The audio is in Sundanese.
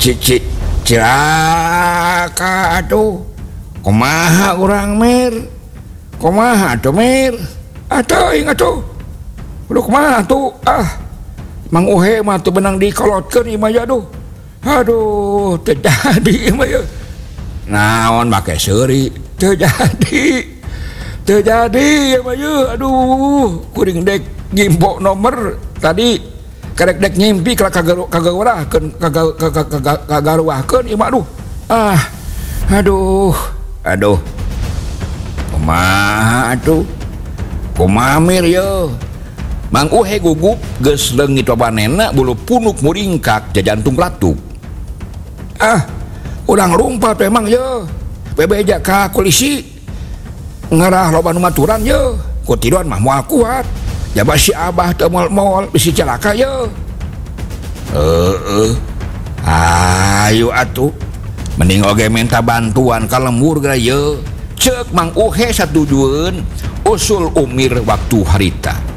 cilaka atuh kumaha urang Mir kumaha atuh Mir atuh ingat tuh udah kumaha tuh Mang Uhe mah tuh benang dikolotkeun ieu mah ya aduh teu jadi ieu mah ya naon make seuri teu jadi ya mah ya aduh kuring dek ngimpo nomor tadi karek dek ngimpi kagawarahkeun kagaruahkeun ieu mah aduh kumaha atuh kumaha Mir ye Mang Uhe gugup geus leungit babanena bulu punuk muringkak jajantung latuk urang rumpat memang ye bebeja ka polisi ngarah loba nu maturan ye ku tiduan mah moal kuat jaba si abah teu moal bisi celaka ye ayo atuh mending oge minta bantuan ka lembur geura ye ceuk Mang Uhe satujueun usul umir waktu harita